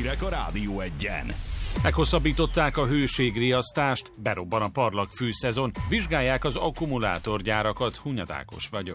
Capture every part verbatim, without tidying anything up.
Hírek a Rádió Egyen. Meghosszabbították a hőségriasztást, berobban a parlagfű szezon, vizsgálják az akkumulátorgyárakat. Hunyad Ákos vagyok.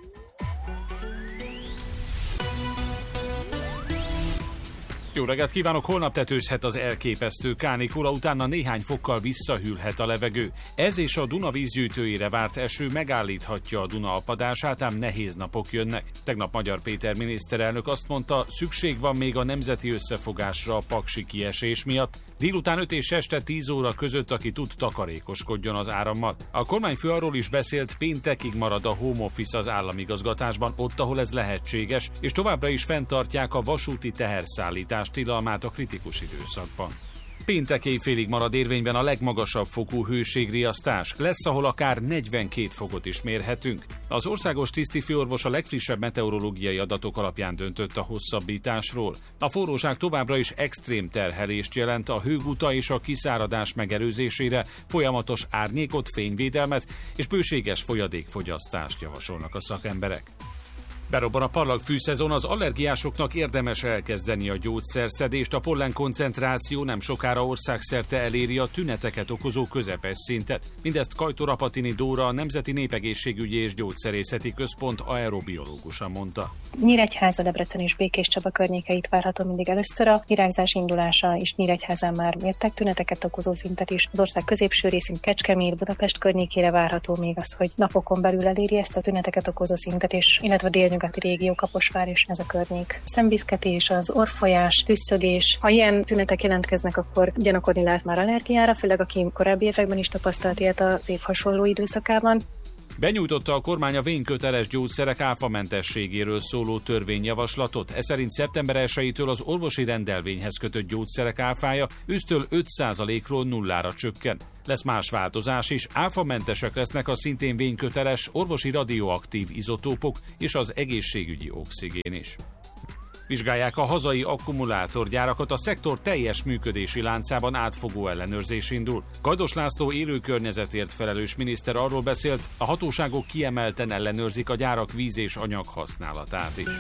Jó reggelt kívánok! Holnap tetőzhet az elképesztő kánikula, utána néhány fokkal visszahűlhet a levegő. Ez és a Duna vízgyűjtőjére várt eső megállíthatja a Duna apadását, ám nehéz napok jönnek. Tegnap Magyar Péter miniszterelnök azt mondta, szükség van még a nemzeti összefogásra a paksi kiesés miatt. Délután öt és este tíz óra között, aki tud, takarékoskodjon az árammal. A kormányfő arról is beszélt, péntekig marad a home office az államigazgatásban, ott, ahol ez lehetséges, és továbbra is fenntartják a vasúti teherszállítás tilalmát a kritikus időszakban. Péntek éjfélig marad érvényben a legmagasabb fokú hőségriasztás. Lesz, ahol akár negyvenkét fokot is mérhetünk. Az országos tisztifőorvos a legfrissebb meteorológiai adatok alapján döntött a hosszabbításról. A forróság továbbra is extrém terhelést jelent a hőguta és a kiszáradás megelőzésére, folyamatos árnyékot, fényvédelmet és bőséges folyadékfogyasztást javasolnak a szakemberek. Berobban a parlagfű szezon, az allergiásoknak érdemes elkezdeni a gyógyszerszedést, a pollen koncentráció nem sokára országszerte eléri a tüneteket okozó közepes szintet. Mindezt Kajtó Rapatini Dóra, a Nemzeti Népegészségügyi és Gyógyszerészeti Központ aerobiológusa mondta. Nyíregyháza, Debrecen és Békés Csaba környékeit várható mindig először. A virágzás indulása és Nyíregyházán már mértek tüneteket okozó szintet is. Az ország középső részén Kecskemét, Budapest környékére várható még az, hogy napokon belül eléri ezt a tüneteket okozó szintet, és illetve délnyugati régió, Kaposvár és ez a környék. Szemviszketés, az orrfolyás, tüsszögés. Ha ilyen tünetek jelentkeznek, akkor gyanakodni lehet már allergiára, főleg aki korábbi években is tapasztalt ilyet az év hasonló időszakában. Benyújtotta a kormány a vényköteles gyógyszerek áfamentességéről szóló törvényjavaslatot. Ez szerint szeptember elsejétől az orvosi rendelvényhez kötött gyógyszerek áfája ősztől öt százalékról nullára csökken. Lesz más változás is, áfamentesek lesznek a szintén vényköteles orvosi radioaktív izotópok és az egészségügyi oxigén is. Vizsgálják a hazai akkumulátorgyárakat, a szektor teljes működési láncában átfogó ellenőrzés indul. Gajdos László élő környezetért felelős miniszter arról beszélt, a hatóságok kiemelten ellenőrzik a gyárak víz és anyag használatát is.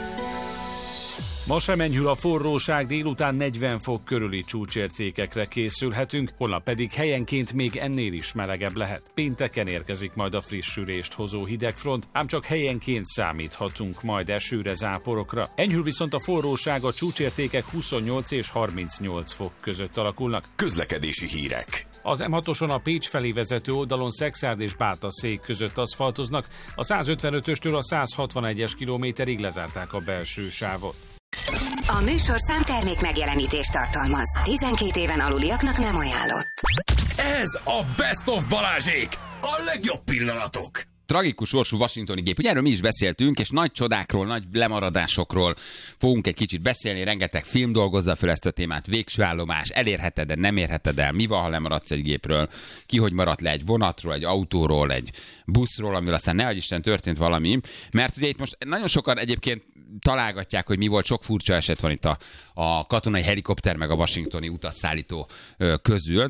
Ma sem enyhül a forróság, délután negyven fok körüli csúcsértékekre készülhetünk, holnap pedig helyenként még ennél is melegebb lehet. Pénteken érkezik majd a frissülést hozó hidegfront, ám csak helyenként számíthatunk majd esőre, záporokra. Enyhül viszont a forróság, a csúcsértékek huszonnyolc és harmincnyolc fok között alakulnak. Közlekedési hírek. Az em hatoson a Pécs felé vezető oldalon Szexárd és Bátaszék között aszfaltoznak, a százötvenötöstől a százhatvanegyes kilométerig lezárták a belső sávot. A műsorszám termék megjelenítést tartalmaz. tizenkét éven aluliaknak nem ajánlott. Ez a Best of Balázsék! A legjobb pillanatok! Tragikus sorsú washingtoni gép. Ugye erről mi is beszéltünk, és nagy csodákról, nagy lemaradásokról fogunk egy kicsit beszélni. Rengeteg film dolgozza fel ezt a témát. Végső állomás, elérheted, de nem érheted el. Mi van, ha lemaradsz egy gépről? Ki hogy maradt le egy vonatról, egy autóról, egy buszról, amivel aztán nehogy Isten történt valami. Mert ugye itt most nagyon sokan egyébként találgatják, hogy mi volt, sok furcsa eset van itt a, a katonai helikopter meg a washingtoni utasszállító közül,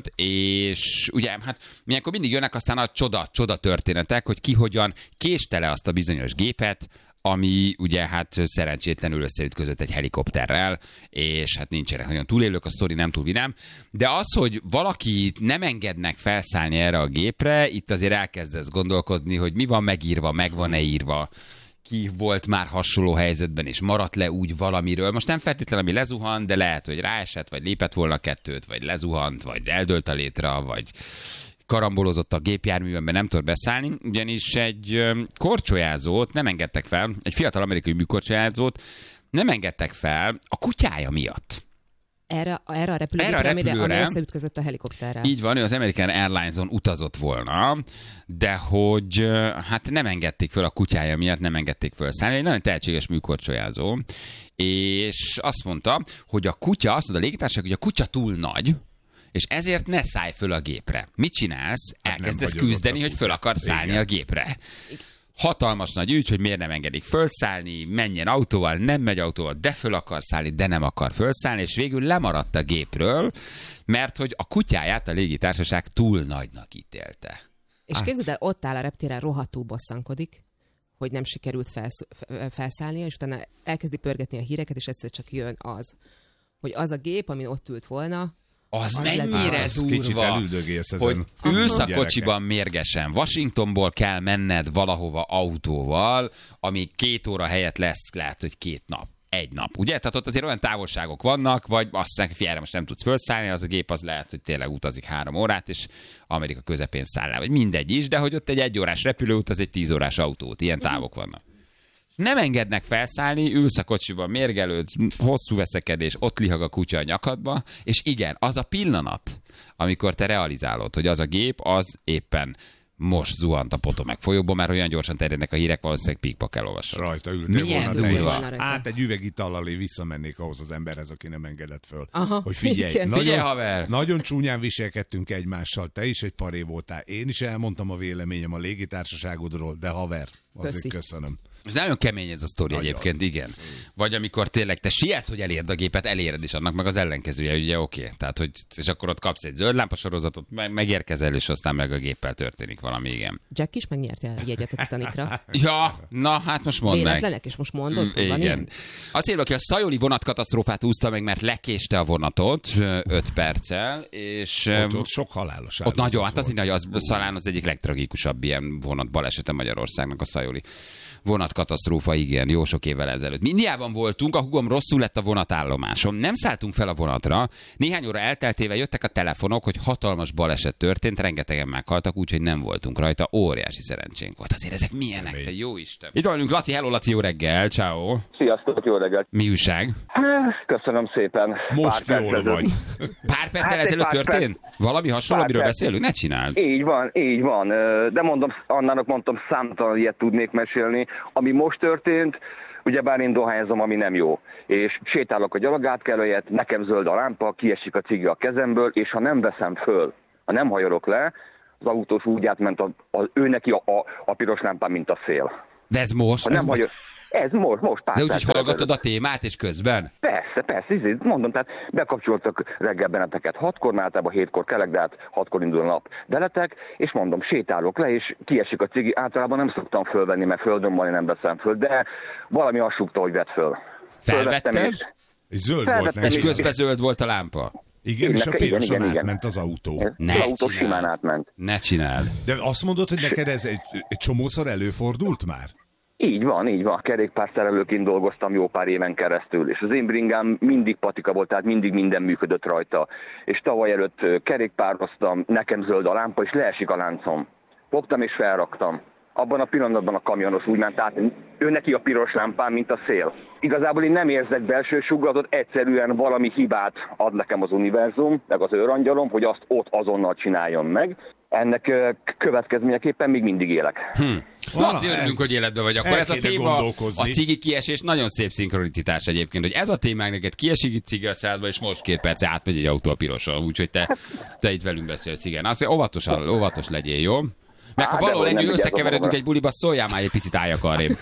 és ugye hát milyenkor mindig jönnek aztán a csoda, csoda történetek, hogy ki hogyan késte le azt a bizonyos gépet, ami ugye hát szerencsétlenül összeütközött egy helikopterrel, és hát nincsenek nagyon túlélők, a sztori nem túl vidám, de az, hogy valaki nem engednek felszállni erre a gépre, itt azért elkezdesz gondolkodni, hogy mi van megírva, meg van-e írva, ki volt már hasonló helyzetben, és maradt le úgy valamiről. Most nem feltétlenül, ami lezuhant, de lehet, hogy ráesett, vagy lépett volna kettőt, vagy lezuhant, vagy eldőlt a létre, vagy karambolozott a gépjárművemben, nem tud beszállni, ugyanis egy korcsolyázót nem engedtek fel, egy fiatal amerikai műkorcsolyázót nem engedtek fel a kutyája miatt. Erre, erre a repülőgépre, erre a repülőre, ami összeütközött a helikopterrel. Így van, ő az American Airlines-on utazott volna, de hogy hát nem engedték föl a kutyája miatt, nem engedték föl szállni. Egy nagyon tehetséges műkorcsolyázó, és azt mondta, hogy a kutya, azt mondta a légitársaság, hogy a kutya túl nagy, és ezért ne szállj föl a gépre. Mit csinálsz? Elkezdesz küzdeni, hogy föl akar szállni igen. a gépre. Hatalmas nagy ügy, hogy miért nem engedik fölszállni, menjen autóval, nem megy autóval, de föl akar szállni, de nem akar fölszállni, és végül lemaradt a gépről, mert hogy a kutyáját a légitársaság túl nagynak ítélte. És képzeld el, ott áll a reptéren, rohadtul bosszankodik, hogy nem sikerült felsz- felszállnia, és utána elkezdi pörgetni a híreket, és egyszer csak jön az, hogy az a gép, amin ott ült volna, Az, Az mennyire lesz- durva, Kicsit elüldögélsz ezen. hogy ülsz a Gyerekek. kocsiban mérgesen. Washingtonból kell menned valahova autóval, ami két óra helyett lesz, lehet, hogy két nap. Egy nap, ugye? Tehát ott azért olyan távolságok vannak, vagy azt mondják, hogy most nem tudsz felszállni, az a gép az lehet, hogy tényleg utazik három órát, és Amerika közepén száll le, vagy mindegy is, de hogy ott egy egyórás repülőút, az egy tíz órás autót, ilyen távok vannak. Nem engednek felszállni, ülsz a kocsiban, mérgelődsz, hosszú veszekedés, ott lihag a kutya a nyakadba, és igen, az a pillanat, amikor te realizálod, hogy az a gép, az éppen most zuhant a Potomac folyóban, mert olyan gyorsan terjednek a hírek, valószínűleg pikpak elolvasod. Rajta ültél Milyen volna te is. durva. Hát egy üveg itallal én visszamennék ahhoz az emberhez, aki nem engedett föl. Aha, Hogy figyelj, igen. nagyon, Figyelj, haver! nagyon csúnyán viselkedtünk egymással, te is egy paré voltál, én is elmondtam a véleményem a légitársaságodról, de haver, azért Köszi. köszönöm. Ez nagyon kemény ez a sztori Nagyon. egyébként, igen. Vagy amikor tényleg te sietsz, hogy elérd a gépet, eléred is, annak meg az ellenkezője, ugye oké. Okay. Tehát, hogy és akkor ott kapsz egy zöld lámpasorozatot, meg, megérkezel, és aztán meg a géppel történik valami, igen. Jack is megnyerte a jegyet a Titanicra. Ja, na hát most mondd meg. Véletlenek, és most mondod, hogy van Igen. ilyen? Azért, aki a szajoli vonatkatasztrófát úszta meg, mert lekéste a vonatot öt perccel, és Ott, ott sok halálos ott áldozat nagyon, hát azt volt. hinni, hogy az talán az egyik legtragikusabb ilyen vonat balesete Magyarországnak a szajoli vonatkatasztrófa, igen, jó sok évvel ezelőtt. Indiában voltunk, a hugom rosszul lett a vonatállomáson. Nem szálltunk fel a vonatra, néhány óra elteltével jöttek a telefonok, hogy hatalmas baleset történt, rengetegen meghaltak, úgyhogy nem voltunk rajta, óriási szerencsénk volt. Azért ezek milyenek, te jó Isten. Itt vagyunk, Laci, hello Laci, jó reggel, ciao. Sziasztok, jó reggelt! Mi újság? Köszönöm szépen. Most Pár jól perccel vagy. Pár perccel Hát egy ezelőtt pár történt? Valami hasonló, Pár amiről perc. beszélünk? Ne csináld. Így van, így van. De mondom, Annának mondtam, számtalan ilyet tudnék mesélni. Ami most történt, ugyebár én dohányzom, ami nem jó. És sétálok a gyalogátkelőjét, nekem zöld a lámpa, kiesik a cigi a kezemből, és ha nem veszem föl, ha nem hajolok le, az autós úgy átment, a, a, ő neki a, a, a piros lámpán, mint a szél. De ez most? Ha Ez nem hajol, ez most, most pár De úgyhogy perccel hallgatod ezelőtt. a témát, és közben? Persze, persze, izé, mondom, tehát bekapcsoltak reggel benneteket hatkor, általában hétkor kelek, de hát hatkor indul a nap deletek, és mondom, sétálok le, és kiesik a cigi, általában nem szoktam fölvenni, mert földön van, én nem veszem föl, de valami azt súgta, hogy vett föl. Fölvettem, Felvetted? és És zöld Felvettem volt neki. És Igen. közben zöld volt a lámpa? Igen, Én és a nekem- igen, piroson igen, igen. átment az autó. Ne az autó csináld. simán átment. Ne csináld. De azt mondod, hogy neked ez egy, egy csomószor előfordult már? Így van, így van. Kerékpárszerelőként dolgoztam jó pár éven keresztül, és az én bringám mindig patika volt, tehát mindig minden működött rajta. És tavaly előtt ö, kerékpároztam, nekem zöld a lámpa, és leesik a láncom. Fogtam és felraktam. Abban a pillanatban a kamionos úgy ment át, ő neki a piros lámpán, mint a szél. Igazából én nem érzek belső sugllatot, egyszerűen valami hibát ad nekem az univerzum, meg az őrangyalom, hogy azt ott azonnal csináljon meg. Ennek ö, következményeképpen még mindig élek. Hm. Laci, el- örülünk, hogy életben vagy. Akkor el ez a kéne téma, gondolkozni. a cigi kiesés, nagyon szép szinkronicitás egyébként, hogy ez a témánk neked kiesik itt cigi a szádba, és most két perc átmegy egy autó a piroson, úgyhogy te, te itt velünk beszélsz, igen. Azt óvatosan, óvatos legyél, jó? Meg ha Á, valahol dehogy nem együtt vigyázom összekeveredünk magamra. egy buliba, szóljál már egy picit álljak arrébb.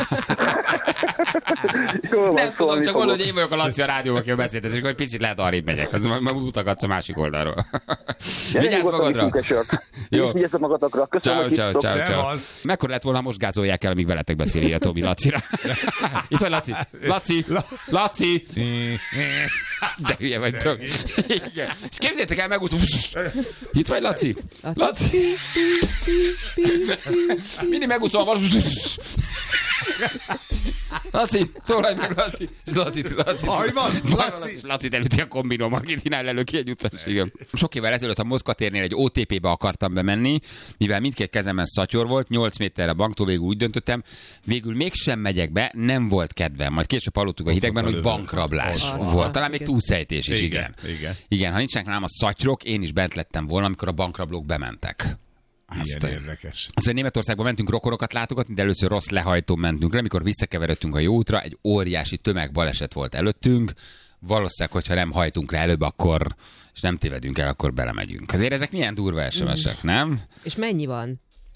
Jól van, Nem tudom, szólni csak fogok. mondod, hogy én vagyok a Laci a rádióban, aki beszéltet, és akkor egy picit lehet arrébb megyek. Az majd mutogatsz a másik oldalról. Gyere, Vigyázz nyugodtan magadra! iszunk egy sört. Jó. Vigyázzatok magatokra. Köszönöm, Ciao, hogy ciao, hívtok. ciao, ciao. Szevasz. Mekkora lett volna, ha most gázolják el, amíg veletek beszél, a Tomi Lacira. Itt vagy Laci. Laci. Laci. De hülye vagy, Tomi. Igen. És képzeljétek el, megúszom. Itt vagy, Laci. Laci. Mindig megúszom a valós. Laci, szólalj meg, Laci. Laci, Laci. Baj van, Laci. Laci elüti a kombinom, Argentinál elő ki egy utas. Igen. Sok évvel ezelőtt a Moszkvatérnél egy o té pé-be akartam bemenni, mivel mindkét kezemben szatyor volt, nyolc méterre a banktól, végül úgy döntöttem, végül mégsem megyek be, nem volt kedvem. Majd később hallottuk a hidegben, ott a hogy lövő. bankrablás Az. volt. Talán még Igen. túlszejtés is, igen. Igen, igen. Igen, ha nincsenek nálam a szatyrok, én is bent lettem volna, amikor a bankrablók bementek. Ilyen Aztán- érdekes. Szóval Németországban mentünk rokonokat látogatni, de először rossz lehajtón mentünk le, amikor visszakeveredtünk a jó útra, egy óriási tömegbaleset volt előttünk. Valószínűleg, hogyha nem hajtunk le előbb, akkor, és nem tévedünk el, akkor belemegyünk. Azért ezek milyen durva es em es-ek, nem? És mennyi van?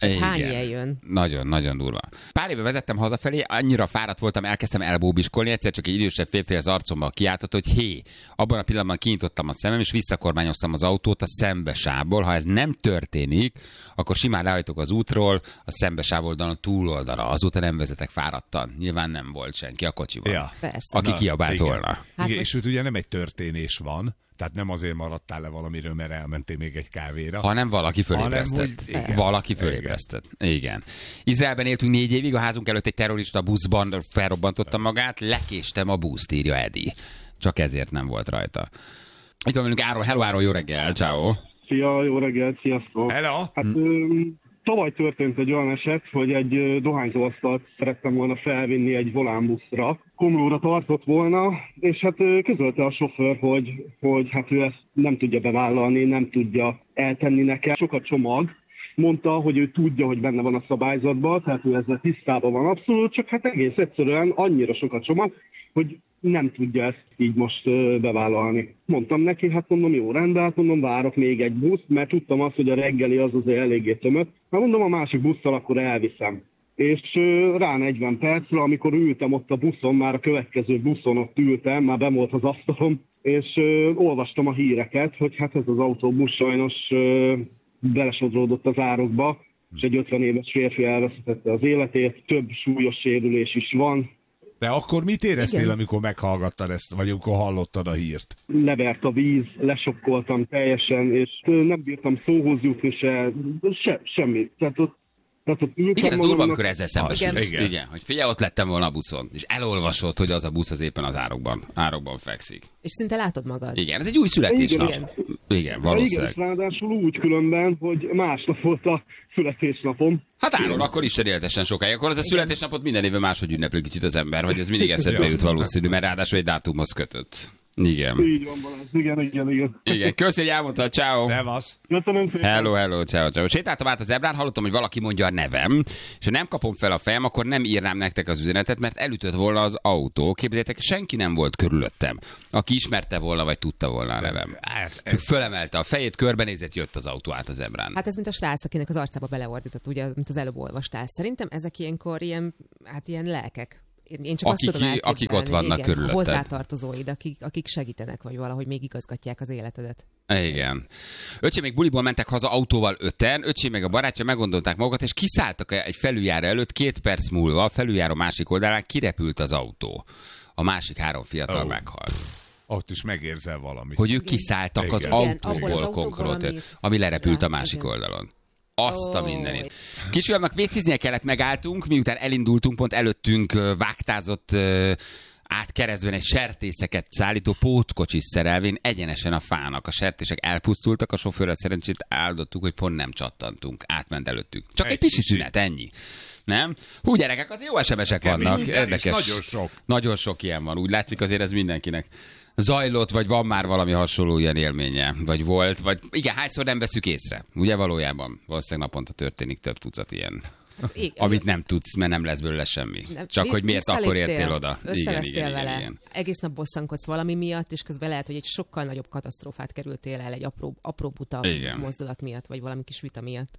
Hány ilyen jön? Nagyon, nagyon durva. Pár éve vezettem hazafelé, annyira fáradt voltam, elkezdtem elbóbiskolni, egyszer csak egy idősebb férfi az arcomba kiáltott, hogy hé, abban a pillanatban kinyitottam a szemem, és visszakormányoztam az autót a szembesávból. Ha ez nem történik, akkor simán lehajtok az útról, a szembesáv oldalon túloldalra. Azóta nem vezetek fáradtan. Nyilván nem volt senki a kocsiban, Ja. Persze. aki Na, kiabált igen. volna. Hát Igen, most- és ugye nem egy történés van, tehát nem azért maradtál le valamiről, mert elmentél még egy kávéra. Hanem valaki fölébresztett. Hanem, hogy igen. Valaki fölébresztett. Igen. igen. Izraelben éltünk négy évig, a házunk előtt egy terrorista buszban felrobbantotta magát, lekéstem a buszt, írja Edi. Csak ezért nem volt rajta. Itt van velünk Áron. Hello, Áron, jó reggel, ciao. Szia, jó reggelt, sziasztok! Hello! Hát ö, tavaly történt egy olyan eset, hogy egy ö, dohányzóasztalt szerettem volna felvinni egy volánbuszra. Komlóra tartott volna, és hát ö, közölte a sofőr, hogy, hogy hát ő ezt nem tudja bevállalni, nem tudja eltenni nekem. Sok a csomag. Mondta, hogy ő tudja, hogy benne van a szabályzatban, tehát ő ezzel tisztában van abszolút, csak hát egész egyszerűen annyira sok a csomag, hogy nem tudja ezt így most ö, bevállalni. Mondtam neki, hát mondom, jó, rendben, hát mondom, várok még egy buszt, mert tudtam azt, hogy a reggeli az azért eléggé tömött. Hát mondom, a másik busszal akkor elviszem. És ö, rá negyven percre, amikor ültem ott a buszon, már a következő buszon ott ültem, már benn volt az asztalom, és ö, olvastam a híreket, hogy hát ez az autóbusz sajnos ö, belesodródott az árokba, és egy ötven éves férfi elvesztette az életét, több súlyos sérülés is van. De akkor mit éreztél, Igen. amikor meghallgattad ezt, vagy amikor hallottad a hírt? Levert a víz, lesokkoltam teljesen, és ö, nem bírtam szóhoz jutni se, se semmi. Tehát ott, tehát ott ültem Igen, ez durva, magamnak- amikor ezzel szembesülsz. Igen. Igen. Igen, hogy figyelj, ott lettem volna a buszon, és elolvasod, hogy az a busz az éppen az árokban, árokban fekszik. És szinte látod magad. Igen, ez egy új születésnap. Igen. Igen, Igen De valószínűleg. igen, ráadásul úgy különben, hogy másnap volt a születésnapom. Hát Áron, akkor is éltesen sokáig. Akkor az a születésnapot minden évben máshogy ünnepli kicsit az ember, hogy ez mindig eszedbe jut valószínű, mert ráadásul egy dátumhoz kötött. Igen. Így van, Balázs. Igen, igen, igen. Igen, köszi, hogy elmondtad, ciao. Szevasz! Köszönöm szépen. Hello, hello, ciao, ciao. Sétáltam át a zebrán, hallottam, hogy valaki mondja a nevem, és ha nem kapom fel a fejem, akkor nem írnám nektek az üzenetet, mert elütött volna az autó. Képzeljétek, senki nem volt körülöttem, aki ismerte volna, vagy tudta volna a nevem. Hát, Csak fölemelte a fejét, körbenézett, jött az autó át a zebrán. Hát ez mint a srác, akinek az arcába beleordított, ugye, mint az előbb olvastál. Szerintem ezek ilyenkor ilyen, hát ilyen lelkek. Én én csak Akik azt tudom ki- akik ott vannak igen, körülötted. a hozzátartozóid, akik, akik segítenek, vagy valahogy még igazgatják az életedet. Igen. Öcsém még buliból mentek haza autóval öten, öcsém meg a barátja meggondolták magukat, és kiszálltak egy felüljáró előtt, két perc múlva a felüljáró másik oldalán kirepült az autó. A másik három fiatal Ó. meghalt. ott is megérzel valamit. Hogy ők kiszálltak az Igen. Igen, abból az autóból autóból, konkrét, amit- ami lerepült a Ja, másik igen. oldalon. Azt a Ó. mindenit. Kisfiamnak vécéznie kellett, megálltunk, miután elindultunk, pont előttünk ö, vágtázott ö, át keresztben egy sertészeket szállító pótkocsis szerelvén egyenesen a fának. A sertések elpusztultak, a sofőrrel szerencsét áldottuk, hogy pont nem csattantunk. Átment előttünk. Csak egy, Egy pici kicsit. szünet, ennyi. Nem? Hú, gyerekek, az jó es em esek Kemény, vannak. de is Érdekes. nagyon sok. Nagyon sok ilyen van. Úgy látszik, azért ez mindenkinek zajlott, vagy van már valami hasonló ilyen élménye, vagy volt, vagy igen, hányszor nem veszük észre. Ugye valójában valószínűleg naponta történik több tucat ilyen. Igen. Amit nem tudsz, mert nem lesz belőle semmi. Nem, Csak vi- hogy miért akkor visszaléptél, értél oda. Összevesztél vele. Egész nap bosszankodsz valami miatt, és közben lehet, hogy egy sokkal nagyobb katasztrófát kerültél el egy apró, apró buta Igen. mozdulat miatt, vagy valami kis vita miatt.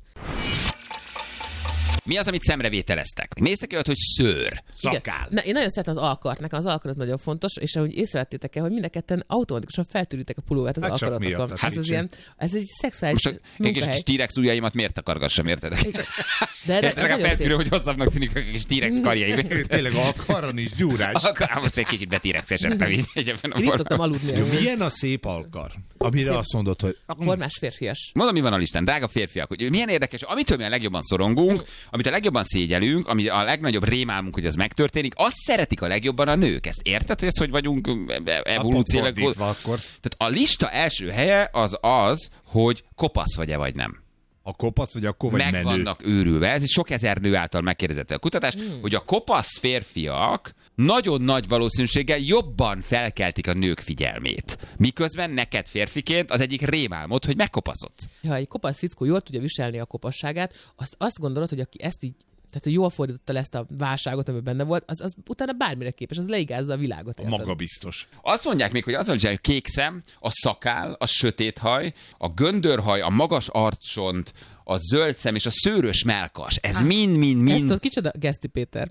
Mi az, amit szemrevételeztek? Néztek olyat, hogy szőr. Szakál. Na, én nagyon szeretem az alkart, nekem az alkar az nagyon fontos, és ahogy észrevettétek el, hogy mind a ketten automatikusan feltűritek a pulóvert az Hát csak alkarotokon. miatt, Hát ez, nincs. ilyen, ez egy szexuális Most a egy kis munkahely. T-rex ujjaimat miért takargassam, érted? De, de ez Legalább nagyon feltűrő, szép. hogy hosszabbnak tűnik a kis T-rex karjaim. Tényleg a karron is gyúrás. Akkor most egy kicsit be-T-rex-esettem így egyébben a Én így formában. szoktam aludni. Jó, amúgy. milyen a szép alkar? Amire Szép. azt mondod, hogy A formás férfias. Mondom, mi van a listán, drága férfiak, hogy milyen érdekes, amitől mi a legjobban szorongunk, amit a legjobban szégyelünk, ami a legnagyobb rémálmunk, hogy ez megtörténik, azt szeretik a legjobban a nők. Ezt érted, hogy ez hogy vagyunk evolúciólag? fordítva akkor. Tehát a lista első helye az az, hogy kopasz vagy-e vagy nem. A kopasz vagy akkor vagy Meg menő. vannak őrülve. Ez egy sok ezer nő által megkérdezett a kutatás, hmm. hogy a kopasz férfiak nagyon nagy valószínűséggel jobban felkeltik a nők figyelmét. Miközben neked férfiként az egyik rémálmod, hogy megkopaszodsz. Ha egy kopasz fickó jól tudja viselni a kopasságát, azt, azt gondolod, hogy aki ezt így, tehát hogy jól fordította le ezt a válságot, ami benne volt, az, az utána bármire képes, az leigázza a világot. A érted? magabiztos. Azt mondják még, hogy az, hogy a kék szem, a szakál, a sötét haj, a göndörhaj, a magas arccsont, a zöld szem és a szőrös mellkas. Ez mind-mind-mind... Ezt tudod, kicsoda? Geszti Péter.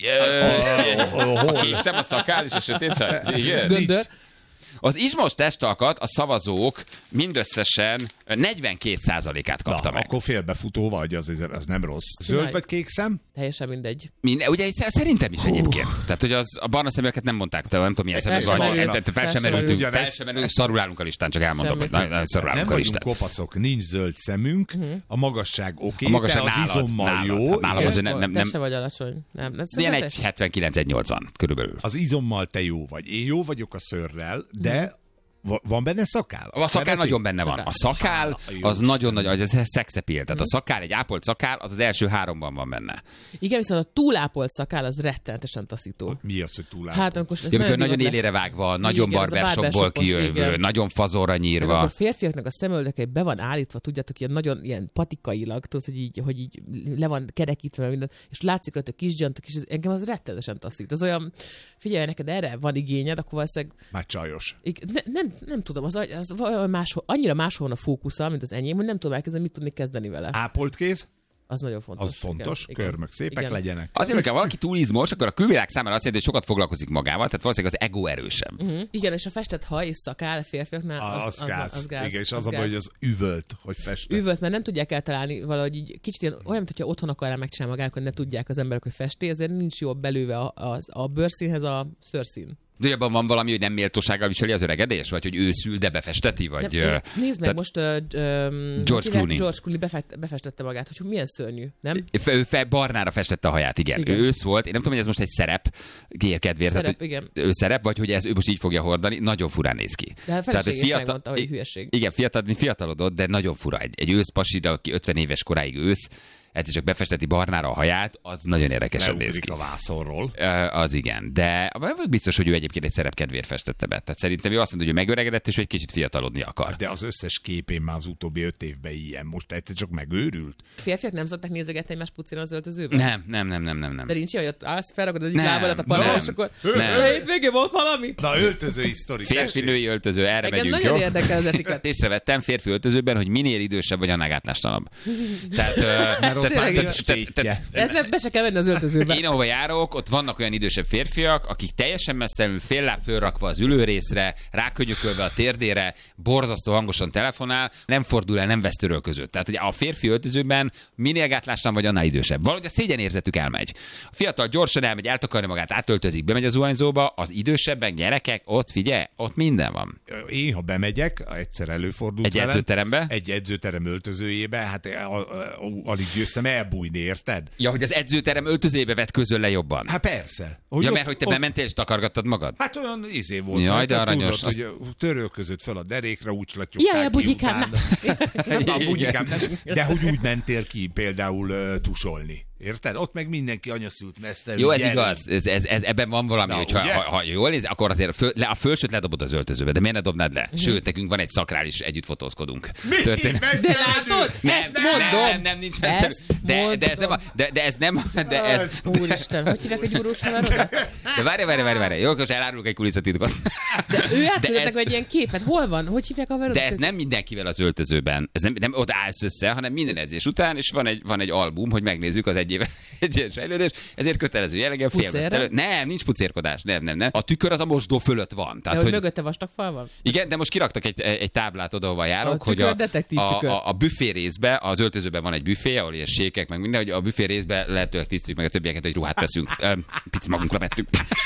A kék szem, a szakál és a sötét szem. Igen. Göndör. Az izmos testalkat a szavazók mindösszesen negyvenkét százalékát kapta Na, meg. akkor félbefutó vagy, az, az nem rossz. Zöld Király. vagy kék szem? Teljesen mindegy. Minden, ugye szerintem is egyébként. Tehát, hogy az, a barna szeműeket nem mondták, te nem tudom, milyen szemek Fel sem vagy. merült. Fel sem Fel sem merültünk, merült. fel sem merülünk, szarul állunk a listán, csak elmondom, Semmi. hogy na, na, szarul Nem állunk a vagyunk listán. kopaszok, nincs zöld szemünk, a magasság oké, A magasság de az nálad, izommal nálad. jó. Hát nálam igen. azért nem- nem- Te nem- se vagy alacsony. Nem, nem Ilyen szerintem egy te- hetvenkilenc egy nyolcvan körülbelül. Az izommal te jó vagy. Én jó vagyok a szőrrel, de va- van benne szakál? A szakál Szereti? nagyon benne van. A szakál Hála jó az Isten. nagyon nagy, az szexepil. Tehát a szakál, egy ápolt szakál, az az első háromban van benne. Igen, viszont a túlápolt szakál az rettenetesen taszító. Mi az, hogy túl Hát amikor ez Ja, amikor nagyon divat élére lesz. vágva, nagyon Igen, ez a barbershopból barbershopos, kijövő, igen. nagyon fazorra Meg nyírva. akkor a férfiaknak a szemöldökei be van állítva, tudjátok, ilyen nagyon ilyen patikailag, tudod, hogy így, hogy így le van kerekítve minden, és látszik rajta a kis gyantok, és ez, engem az rettenetesen taszít. Az olyan, figyelj, neked erre van igényed, akkor valószínűleg Már csajos. ig- ne, nem, nem tudom, az, az olyan máshol, annyira máshol a fókusza, mint az enyém, hogy nem tudom elkezdeni, mit tudni kezdeni vele. Ápolt kéz, Az nagyon fontos. az fontos, igen, körmök szépek igen. legyenek. Azért, hogyha valaki túl izmos, akkor a külvilág számára azt jelenti, hogy sokat foglalkozik magával, tehát valószínűleg az ego erősebb. Uh-huh. Igen, és a festett haj és szakál a férfiaknál, az, Az, az, gáz. az gáz. Igen, és az, az a baj, gáz. hogy az üvölt, hogy festett. Üvölt, mert nem tudják eltalálni valahogy így, kicsit ilyen, olyan, mintha otthon akarná megcsinálni magának, hogy ne tudják az emberek, hogy festi, ezért nincs jól belőve a, a, a bőrszínhez a szőrszín. De abban van valami, hogy nem méltósággal viseli az öregedés? Vagy hogy őszül, de befesteti? Vagy, Nem, ö, nézd meg, tehát most uh, um, George Clooney. George Clooney befest, befestette magát, hogy milyen szörnyű, nem? Fe, ő fe, barnára festette a haját, igen. Igen. Ő ősz volt, én nem tudom, hogy ez most egy szerep, kérkedvér, Szerep, tehát, hogy igen. ő szerep, vagy hogy ez ő most így fogja hordani, nagyon furán néz ki. De a Tehát, felesége is megmondta, hogy i- hülyeség. Igen, fiatal, fiatalodott, de nagyon fura. Egy, egy őszpasi, de aki ötven éves koráig ősz, egyszer csak befesteti barnára a haját, az nagyon érdekesen néz Leugrik ki. a vászonról. Ö, Az igen, de biztos, hogy ő egyébként egy szerepkedvéért festette be. Tehát szerintem ő azt mondja, hogy ő megöregedett, és hogy egy kicsit fiatalodni akar. De az összes képén már az utóbbi öt évben ilyen. Most egyszer csak megőrült. Férfiak nem szokták nézegetni egymás pucéran az öltözőben? Nem, nem, nem, nem, nem. nem. De nincs ilyen, hogy ott állsz, felragod az egyik Nem, lábadat a padra, nem, és akkor nem. a hétvégén volt valami? Na, öltözői sztori. Férfi-női öltöző, erre Engem megyünk, nagyon jó? érdekel az etikett. Észrevettem férfi öltözőben, hogy minél idősebb vagy, annál gátlástalanabb. Tehát, ö, Mert ott tehát- tényleg tehát- igaz. tehát- tehát- Ez nem, be se kell menni az öltözőbe. Én ahova járok, ott vannak olyan idősebb férfiak, akik teljesen mesztelenül fél láb fölrakva az ülőrészre, rákönyökölve a térdére, borzasztó hangosan telefonál, nem fordul el, nem vesz törölközőt. Tehát ugye a férfi öltözőben minél gátlástan vagy, annál idősebb. Valahogy a szégyenérzetük elmegy. A fiatal gyorsan elmegy, eltakarja magát, átöltözik, bemegy az zuhanyzóba, az idősebbek, gyerekek, ott figyelj, ott minden van. Én, ha bemegyek, egyszer előfordult Egy velem, edzőterembe? Egy edzőterem öltözőjébe, hát a- a- a- alig győztem elbújni, érted? Ja, hogy az edzőterem öltözébe vett közöl le jobban. Hát persze. Ja, ott- mert hogy te ott- bementél és takargattad magad? Hát olyan izé volt. Jaj, hát, de aranyos. Tudod, hogy törölközött fel a derékre, úgy slatyogták Jaj, a ki bugyikám, utána. Nem, a bugyikám nem. Igen. De hogy úgy mentél ki például uh, tusolni. Érted? Ott meg mindenki anyaszült mesztelenül. Jó, ez gyere. igaz, ez, ez, ez, ebben van valami, Na, hogy ha, ugye? ha, ha jól néz, akkor azért föl, le, a fölsőt ledobod az öltözőbe, de miért ne dobnád le? Mhm. Sőt, nekünk van egy szakrális, együtt fotózkodunk. Mi? Történet. De látod? Nem, Ezt nem, mondom. nem, nem, nincs Ezt messze. De, de, ez nem, a- de, de ez nem, de ez... Úristen, hogy hívják egy gyúrós haverodat? De várj, várj, várj, várj. Jó, most elárulok egy kulisszatitkot. De ő elküldött ez- meg egy ilyen képet. Hol van? Hogy hívják a haverodat? De ez nem mindenkivel az öltözőben. Ez nem, nem ott állsz össze, hanem minden edzés után, és van egy, van egy album, hogy megnézzük az egy éve, egy éves fejlődés. Ezért kötelező jelleggel Pucérra? félvesztelő. Nem, nincs pucérkodás. Nem, nem, nem. A tükör az a mosdó fölött van. De Tehát, hogy hogy mögötte vastag fal van? igen, de most kiraktak egy, egy táblát oda, ahova járok, A hogy tükör a, detektív a, tükör. a, a büfé részbe, az öltözőben van egy büfé, ahol ilyen sékek, meg minden, hogy a büfé részbe lehetőleg tisztítjuk meg a többieket, hogy ruhát veszünk. Öm, Pici magunkra vettük.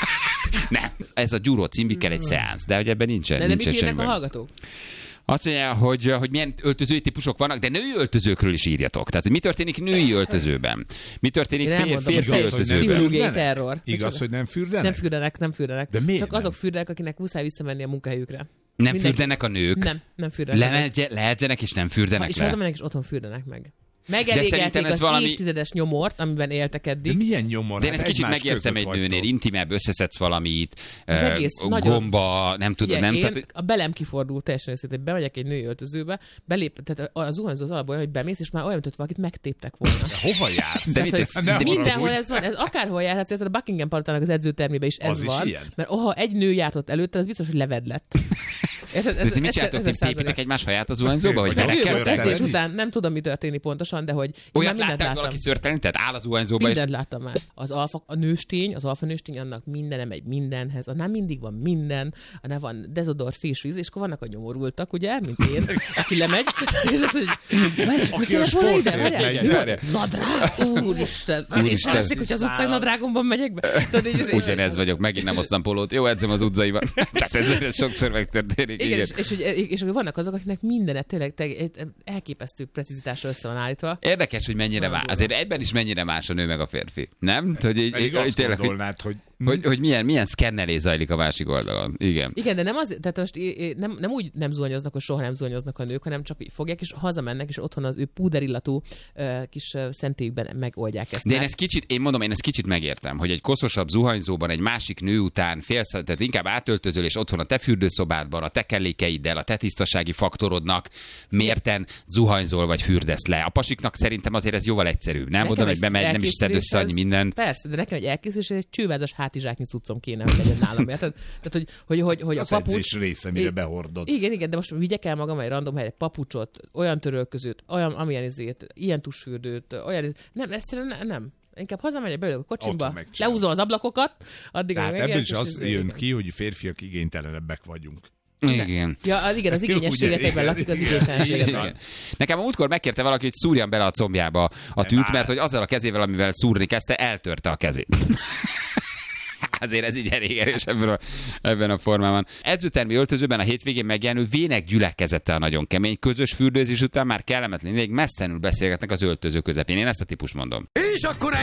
Nem. Ez a Gyuró címbikkel egy szeánsz, de hogy ebben nincsen. De nem mit nincsen írnak semmi a baj. hallgatók? Azt mondja, hogy, hogy milyen öltözői típusok vannak, de női öltözőkről is írjatok. Tehát, hogy mi történik női öltözőben? Mi történik Én nem fér, mondom, férfi hogy öltözőben? pszichológiai Fürdenek? terror. Igaz, Micsoda? hogy nem fürdenek? Nem fürdenek, nem fürdenek. De miért Csak nem? azok fürdenek, akinek muszáj visszamenni a munkahelyükre. Nem Mindenki- fürdenek a nők? Nem, nem fürdenek. Le, lehetzenek és nem fürdenek És le? hazamennek, és otthon fürdenek meg. szerintem Megelégelték ez az valami- évtizedes nyomort, amiben éltek De eddig. milyen nyomor? De én Hát ezt kicsit egymás megértem között egy nőnél, vagytok. intimebb, összeszedsz valamit, Az ö, egész nagyon- gomba, nem tudom, Figyelj, nem? én, Tehát, a belem kifordult teljesen őszintén, hogy bemegyek egy női öltözőbe, belép, tehát a zuhanyzó az alapból, hogy bemész, és már olyan, mint hogy valakit megtéptek volna. Hova jársz? De Tehát, mit- hogy ne de mindenhol haragudj. ez van, ez akárhol járhatsz, érted, a Buckingham palotának az edzőtermébe is ez Az is van. ilyen? Mert ha egy nő járt ott előtte, az biztos, hogy leved lett. Érted? de ti mit csináltok, ti tépitek egymás haját az zuhanyzóba, vagy Vagy Ő volt verekedtek? Történet edzés is. után, nem tudom, mi történik pontosan, pontosan, de hogy... Olyat látták, valaki szörtelen, tehát áll az zuhanyzóba. Mindent láttam már. Az alfa, a nőstény, az alfa nőstény, annak minden megy mindenhez, annál mindig van minden, annál van dezodor, fésvíz, és akkor vannak a nyomorultak, ugye, mint én, aki lemegy, és azt mondja, hogy kellett volna ide, várjál? Nadrág, úristen. És látszik, hogy az utcán nadrágomban megyek be. Ugyanez vagyok, megint nem hoztam polót. Jó, edzem az utcaiban. Tehát ez, ez sokszor megtörténik. Igen, igen. És, és, és, és vannak azok, akiknek mindenet tényleg elképesztő precizitásra össze van állítva. Érdekes, hogy mennyire más. Azért egyben is mennyire más a nő meg a férfi. Nem? Hogy, így, így, azt tényleg, gondolnád, hogy... Hogy, hogy milyen, milyen szkennelés zajlik a másik oldalon. Igen. Igen, de nem az, tehát most nem, nem úgy nem zuhanyoznak, hogy soha nem zuhanyoznak a nők, hanem csak fogják, és hazamennek, és otthon az ő púderillatú uh, kis uh, szentélyükben megoldják ezt. De én ezt kicsit, én mondom, én ezt kicsit megértem, hogy egy koszosabb zuhanyzóban egy másik nő után félsz, tehát inkább átöltözöl, és otthon a te fürdőszobádban, a te kellékeiddel, a te tisztasági faktorodnak mérten zuhanyzol vagy fürdesz le. A pasiknak szerintem azért ez jóval egyszerűbb. Nem mondom, hogy bemegy, nem is szed össze annyi mindent. Persze, de nekem egy elkészülés, egy csővázas hátizsáknyi cuccom kéne, hogy legyen nálam. Tehát, hogy, hogy, hogy, hogy a papucs... része, mire behordod. Igen, igen, de most vigyek el magam egy random helyre, papucsot, olyan törölközőt, olyan amilyen izét, ilyen tusfürdőt, olyan izét. Nem, egyszerűen ne, nem. Inkább hazamegyek, beülök a kocsimba, leúzom az ablakokat, addig... Tehát ebből is az jön ki, hogy férfiak igénytelenebbek vagyunk. Igen. Ja, az igen, az igényességet egyben lakik, az igénytelenséget. Nekem a múltkor megkérte valaki, hogy szúrjam bele a combjába a tűt, mert hogy azzal a kezével, amivel szúrni kezdte, eltörte a kezét. Azért ez így elég erős ebben a, ebben a formában. Edzőtermi öltözőben a hétvégén megjelenő vének gyülekezete a nagyon kemény. Közös fürdőzés után már kellemetlen, még messzenül beszélgetnek az öltöző közepén. Én ezt a típus mondom. És akkor